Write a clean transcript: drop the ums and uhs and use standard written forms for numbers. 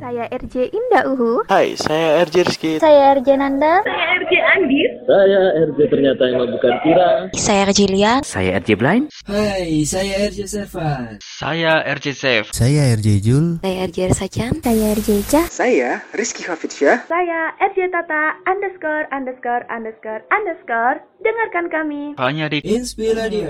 Saya RJ Indah Uhu. Hai, saya RJ Rizky. Saya RJ Nanda. Saya RJ Andis. Saya RJ ternyata yang bukan Tira. Saya RJ Lia. Saya RJ Blind. Hai, saya RJ Sevan. Saya RJ Safe. Saya RJ Jul. Saya RJ Sacan. Saya RJ Ica. Saya Rizky Hafidsyah. Saya RJ Tata ______. Dengarkan kami Hanya di Inspiradio.